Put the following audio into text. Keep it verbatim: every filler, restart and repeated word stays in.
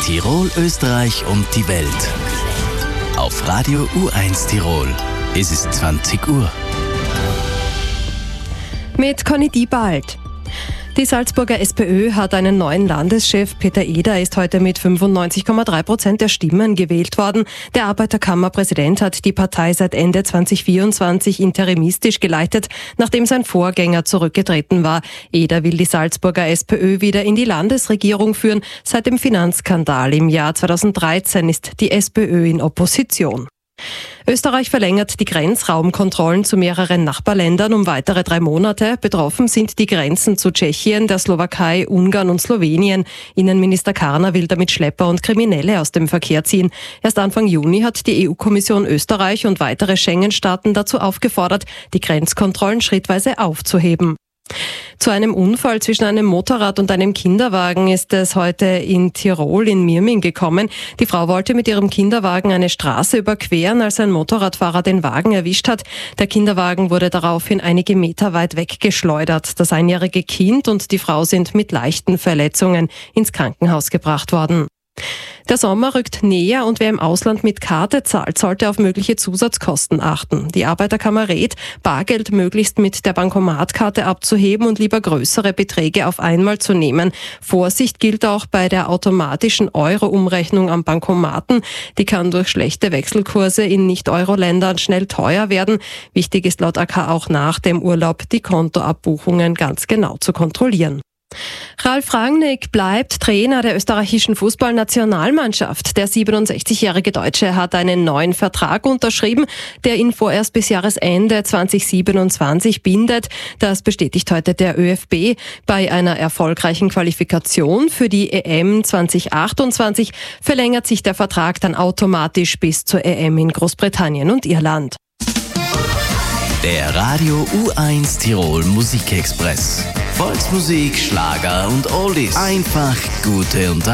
Tirol, Österreich und die Welt. Auf Radio U eins Tirol. Es ist zwanzig Uhr. Mit Conny Diebald. Die Salzburger SPÖ hat einen neuen Landeschef. Peter Eder ist heute mit fünfundneunzig Komma drei Prozent der Stimmen gewählt worden. Der Arbeiterkammerpräsident hat die Partei seit Ende zweitausendvierundzwanzig interimistisch geleitet, nachdem sein Vorgänger zurückgetreten war. Eder will die Salzburger SPÖ wieder in die Landesregierung führen. Seit dem Finanzskandal im Jahr zweitausenddreizehn ist die SPÖ in Opposition. Österreich verlängert die Grenzraumkontrollen zu mehreren Nachbarländern um weitere drei Monate. Betroffen sind die Grenzen zu Tschechien, der Slowakei, Ungarn und Slowenien. Innenminister Karner will damit Schlepper und Kriminelle aus dem Verkehr ziehen. Erst Anfang Juni hat die E U-Kommission Österreich und weitere Schengen-Staaten dazu aufgefordert, die Grenzkontrollen schrittweise aufzuheben. Zu einem Unfall zwischen einem Motorrad und einem Kinderwagen ist es heute in Tirol in Mirming gekommen. Die Frau wollte mit ihrem Kinderwagen eine Straße überqueren, als ein Motorradfahrer den Wagen erwischt hat. Der Kinderwagen wurde daraufhin einige Meter weit weggeschleudert. Das einjährige Kind und die Frau sind mit leichten Verletzungen ins Krankenhaus gebracht worden. Der Sommer rückt näher und wer im Ausland mit Karte zahlt, sollte auf mögliche Zusatzkosten achten. Die Arbeiterkammer rät, Bargeld möglichst mit der Bankomatkarte abzuheben und lieber größere Beträge auf einmal zu nehmen. Vorsicht gilt auch bei der automatischen Euro-Umrechnung am Bankomaten. Die kann durch schlechte Wechselkurse in Nicht-Euro-Ländern schnell teuer werden. Wichtig ist laut A K auch nach dem Urlaub, die Kontoabbuchungen ganz genau zu kontrollieren. Ralf Rangnick bleibt Trainer der österreichischen Fußballnationalmannschaft. Der siebenundsechzigjährige Deutsche hat einen neuen Vertrag unterschrieben, der ihn vorerst bis Jahresende zweitausendsiebenundzwanzig bindet. Das bestätigt heute der ÖFB. Bei einer erfolgreichen Qualifikation für die E M zweitausendachtundzwanzig verlängert sich der Vertrag dann automatisch bis zur E M in Großbritannien und Irland. Der Radio U eins Tirol Musikexpress. Volksmusik, Schlager und Oldies. Einfach gute Unterhaltung.